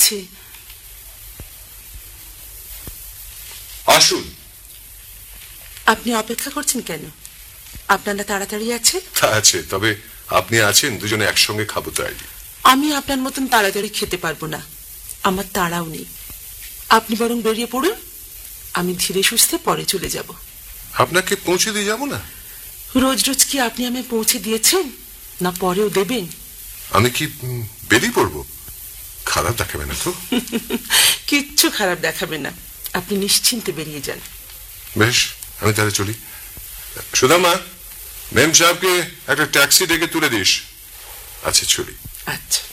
হয়েছে? আসুন। আপনি অপেক্ষা করছেন কেন? আপনারা তাড়াতাড়ি আছে? তা আছে, তবে আপনি আছেন, দুজনে একসঙ্গে খাবো তাই। আমি আপনার মতন তাড়াতাড়ি খেতে পারবো না, আমার তাড়াও নেই। আপনি বরং বেরিয়ে পড়ুন, আমি ধীরে সুস্থে পরে চলে যাব। আপনাকে পৌঁছে দিয়ে যাবো না? রোজ রোজ কি আপনি আমায় পৌঁছে দিয়েছেন, না পরেও দেবেন? আমি কি বেরিয়ে পড়বো? খারাপ দেখাবে না তো? কিচ্ছু খারাপ দেখাবে না, আপনি নিশ্চিন্তে বেরিয়ে যান। বেশ, আমি তাহলে চলি। সুদামা, মেম সাহেবকে একটা ট্যাক্সি ডেকে তুলে দিস। আচ্ছা, চলি। আচ্ছা।